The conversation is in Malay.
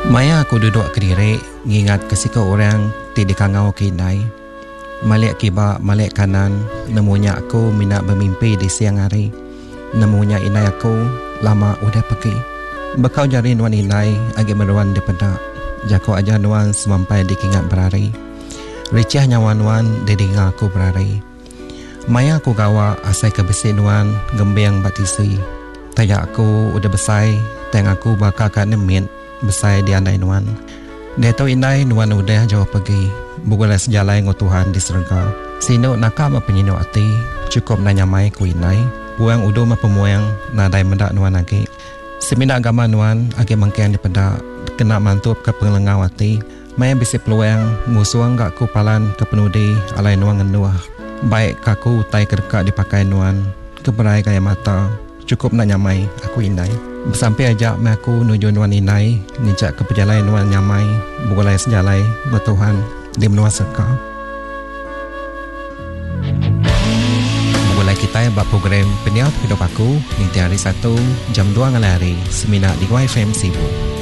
Maya aku duduk kedirik, ngingat kesika orang tidak kangau kinai. Malik kiba, malik kanan, nemunya aku minat bermimpi di siang hari. Nemunya inai aku, lama udah pergi. Bekau jari nuan inai, agak meruan di pedak. Jako aja nuan semampai dikingat berari. Ricah nyawan-nuan dedinga aku berari. Maya aku gawa asai kebesi nuan, gembeng batisi. Tayak aku udah besai, teng aku bakal kat nemit, besai di andai nuan. Dia tahu inai nuan udah jauh pergi. Bugulah sejalai ngau Tuhan di serga. Sino nakam apa penyino ati, cukup nanya mai ku inai. Buang udo ma pemuang, nadai mendak nuan lagi. Semina agama nuan, agi mangkian di pedak, kena mantup ke pengelengau ati. Maya bisi peluang, musuang gak ku palan ke penudi, alai nuan ngenuah. Baik kaku utai kedekat dipakai nuan, keberai gaya mata, cukup nak nyamai aku inai. Sampai ajak aku nuju nuan inai, nijak ke pejalai nuan nyamai, bukulai sejalai bertuhan di menua serka. Bukulai kita buat program Peniaut Hidup Aku, nanti hari 1 jam 2 ngalari, semina di YFM Sibu.